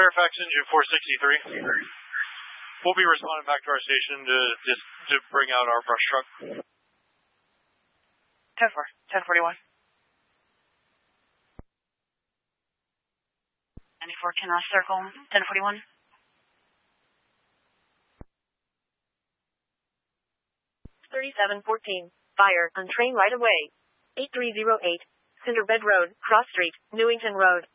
Fairfax engine 463. We'll be responding back to our station to bring out our brush truck. 1041. 94, can I circle 1041? Fire on train right away. 8308, Cinderbed Road, Cross Street, Newington Road.